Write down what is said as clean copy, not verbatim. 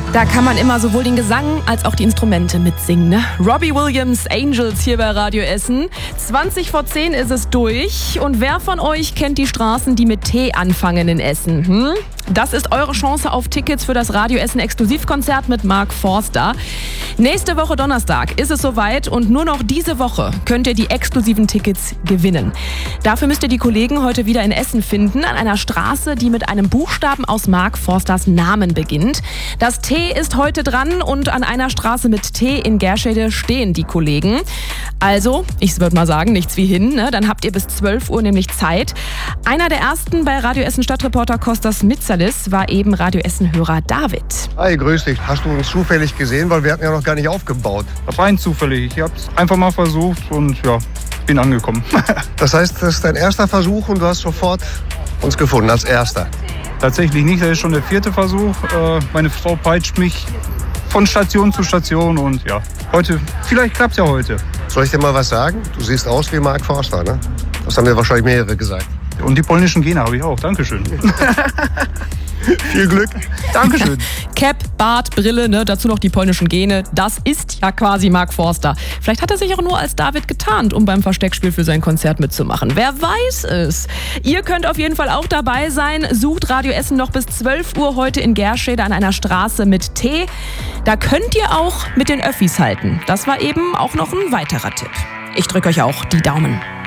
Da kann man immer sowohl den Gesang als auch die Instrumente mitsingen, ne? Robbie Williams, Angels hier bei Radio Essen. 20:10 ist es durch. Und wer von euch kennt die Straßen, die mit T anfangen in Essen? Das ist eure Chance auf Tickets für das Radio Essen Exklusivkonzert mit Mark Forster. Nächste Woche Donnerstag ist es soweit und nur noch diese Woche könnt ihr die exklusiven Tickets gewinnen. Dafür müsst ihr die Kollegen heute wieder in Essen finden, an einer Straße, die mit einem Buchstaben aus Mark Forsters Namen beginnt. Das T ist heute dran und an einer Straße mit T in Gerschede stehen die Kollegen. Also, ich würde mal sagen, nichts wie hin, ne? Dann habt ihr bis 12 Uhr nämlich Zeit. Einer der ersten bei Radio Essen Stadtreporter Kostas Mitsalis war eben Radio Essen-Hörer David. Hi, grüß dich. Hast du uns zufällig gesehen, weil wir hatten ja noch gar nicht aufgebaut. Rein zufällig. Ich habe es einfach mal versucht und ja, bin angekommen. Das heißt, das ist dein erster Versuch und du hast sofort uns gefunden als erster. Tatsächlich nicht, das ist schon der 4. Versuch. Meine Frau peitscht mich von Station zu Station und ja, vielleicht klappt es ja heute. Soll ich dir mal was sagen? Du siehst aus wie Mark Forster, ne? Das haben mir wahrscheinlich mehrere gesagt. Und die polnischen Gene habe ich auch, Dankeschön. Viel Glück. Dankeschön. Cap, Bart, Brille, ne? Dazu noch die polnischen Gene. Das ist ja quasi Mark Forster. Vielleicht hat er sich auch nur als David getarnt, um beim Versteckspiel für sein Konzert mitzumachen. Wer weiß es? Ihr könnt auf jeden Fall auch dabei sein. Sucht Radio Essen noch bis 12 Uhr heute in Gerschede an einer Straße mit T. Da könnt ihr auch mit den Öffis halten. Das war eben auch noch ein weiterer Tipp. Ich drücke euch auch die Daumen.